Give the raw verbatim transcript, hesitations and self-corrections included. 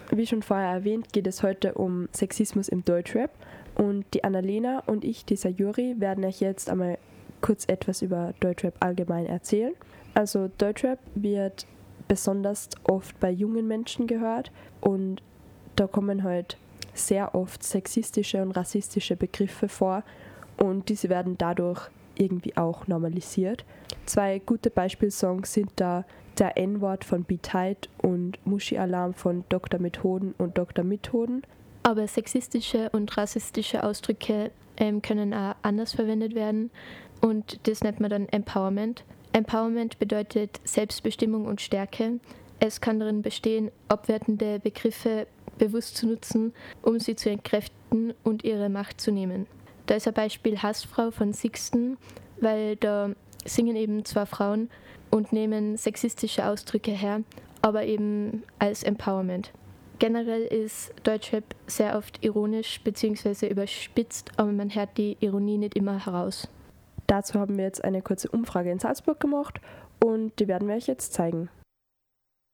Wie schon vorher erwähnt, geht es heute um Sexismus im Deutschrap. Und die Annalena und ich, dieser Juri, werden euch jetzt einmal kurz etwas über Deutschrap allgemein erzählen. Also Deutschrap wird besonders oft bei jungen Menschen gehört und da kommen halt sehr oft sexistische und rassistische Begriffe vor und diese werden dadurch irgendwie auch normalisiert. Zwei gute Beispielsongs sind da Der N-Wort von B-Tight und Muschi-Alarm von Doktor Methoden und Doktor Methoden. Aber sexistische und rassistische Ausdrücke ähm, können auch anders verwendet werden und das nennt man dann Empowerment. Empowerment bedeutet Selbstbestimmung und Stärke. Es kann darin bestehen, abwertende Begriffe bewusst zu nutzen, um sie zu entkräften und ihre Macht zu nehmen. Da ist ein Beispiel Hassfrau von Sixten, weil da singen eben zwei Frauen und nehmen sexistische Ausdrücke her, aber eben als Empowerment. Generell ist Deutschrap sehr oft ironisch bzw. überspitzt, aber man hört die Ironie nicht immer heraus. Dazu haben wir jetzt eine kurze Umfrage in Salzburg gemacht und die werden wir euch jetzt zeigen.